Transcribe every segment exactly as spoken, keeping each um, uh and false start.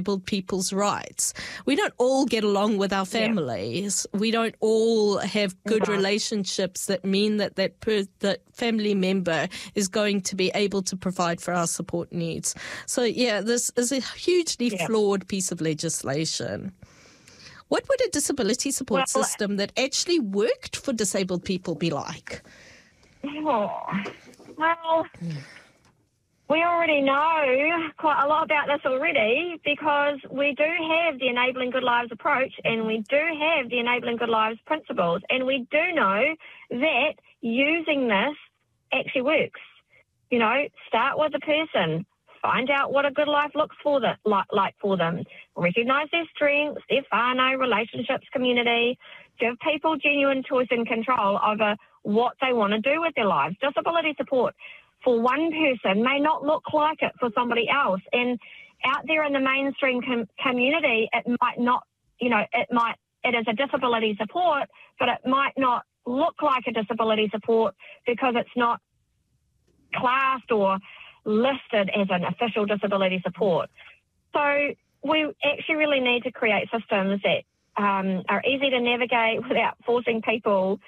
disabled people's rights. We don't all get along with our families. Yeah. We don't all have good mm-hmm. relationships that mean that that, per, that family member is going to be able to provide for our support needs. So, yeah, this is a hugely yeah. flawed piece of legislation. What would a disability support well, system that actually worked for disabled people be like? Oh, well, we already know quite a lot about this already because we do have the Enabling Good Lives approach and we do have the Enabling Good Lives principles, and we do know that using this actually works. You know, start with the person. Find out what a good life looks for the, like, like for them. Recognise their strengths, their whānau, relationships, community. Give people genuine choice and control over what they want to do with their lives. Disability support for one person may not look like it for somebody else. And out there in the mainstream com- community, it might not, you know, it might, it is a disability support, but it might not look like a disability support because it's not classed or listed as an official disability support. So we actually really need to create systems that um, are easy to navigate without forcing people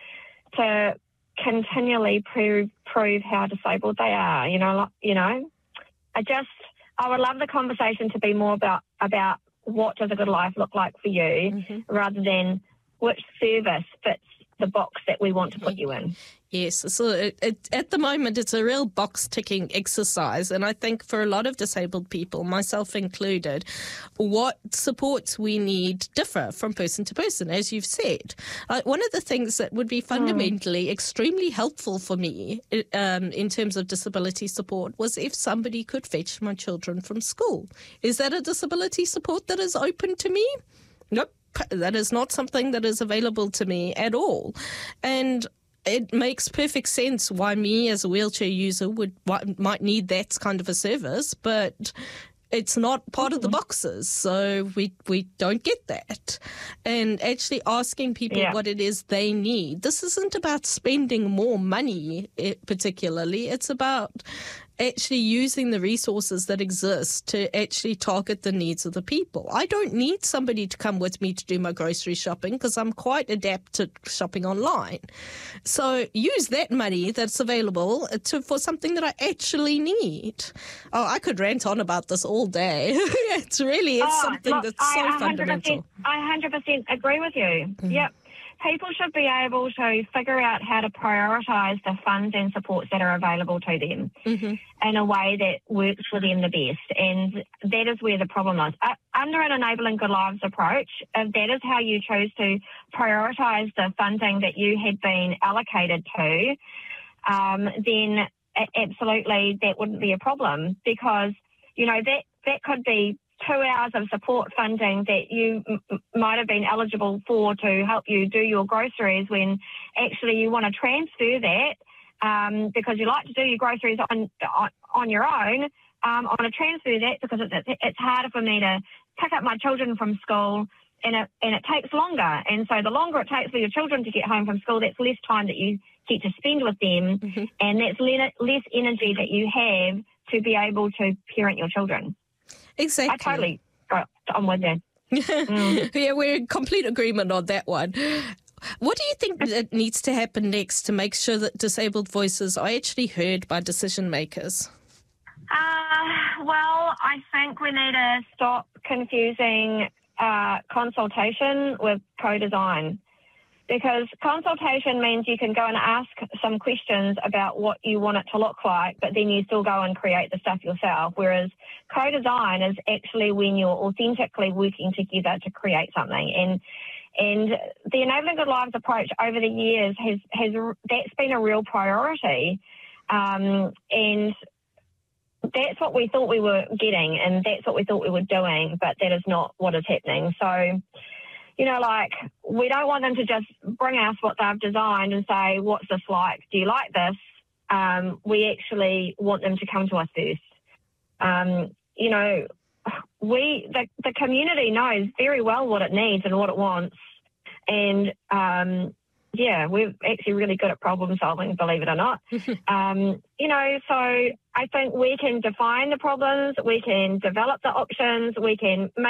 to continually prove prove how disabled they are. You know, like, you know, I just I would love the conversation to be more about about what does a good life look like for you, mm-hmm. rather than which service fits the box that we want to put you in. Yes, so it, it, at the moment it's a real box-ticking exercise, and I think for a lot of disabled people, myself included, what supports we need differ from person to person, as you've said. Uh, one of the things that would be fundamentally mm. extremely helpful for me um, in terms of disability support was if somebody could fetch my children from school. Is that a disability support that is open to me? Nope. That is not something that is available to me at all. And it makes perfect sense why me as a wheelchair user would might need that kind of a service, but it's not part of the boxes, so we we don't get that. And actually asking people yeah. what it is they need. This isn't about spending more money particularly. It's about actually using the resources that exist to actually target the needs of the people. I don't need somebody to come with me to do my grocery shopping because I'm quite adept to shopping online. So use that money that's available to for something that I actually need. Oh, I could rant on about this all day. It really is oh, something look, that's so I fundamental. I one hundred percent agree with you. Mm-hmm. Yep. People should be able to figure out how to prioritise the funds and supports that are available to them mm-hmm. in a way that works for them the best. And that is where the problem is. Uh, under an Enabling Good Lives approach, if that is how you choose to prioritise the funding that you had been allocated to, um, then absolutely that wouldn't be a problem because, you know, that, that could be two hours of support funding that you m- might have been eligible for to help you do your groceries when actually you want to transfer that um, because you like to do your groceries on on, on your own. Um, I want to transfer that because it's, it's harder for me to pick up my children from school and it, and it takes longer. And so the longer it takes for your children to get home from school, that's less time that you get to spend with them mm-hmm. and that's le- less energy that you have to be able to parent your children. Exactly. I totally got on with that. Mm. Yeah, we're in complete agreement on that one. What do you think that needs to happen next to make sure that disabled voices are actually heard by decision makers? Uh, well, I think we need to stop confusing uh, consultation with co-design. Because consultation means you can go and ask some questions about what you want it to look like, but then you still go and create the stuff yourself. Whereas co-design is actually when you're authentically working together to create something. And and the Enabling Good Lives approach over the years has, has that's been a real priority. Um, and that's what we thought we were getting and that's what we thought we were doing, but that is not what is happening. So, you know, like, we don't want them to just bring us what they've designed and say, what's this like? Do you like this? Um, we actually want them to come to us first. Um, you know, we, the, the community knows very well what it needs and what it wants. And, um, yeah, we're actually really good at problem solving, believe it or not. um, you know, so I think we can define the problems, we can develop the options, we can make